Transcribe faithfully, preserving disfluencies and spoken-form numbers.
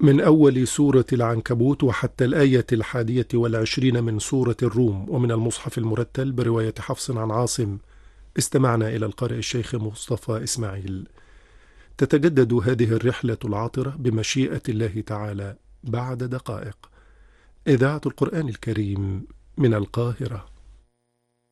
من أول سورة العنكبوت وحتى الآية الحادية والعشرين من سورة الروم، ومن المصحف المرتل برواية حفص عن عاصم. استمعنا إلى القارئ الشيخ مصطفى إسماعيل. تتجدد هذه الرحلة العاطرة بمشيئة الله تعالى بعد دقائق. إذاعة القرآن الكريم من القاهرة.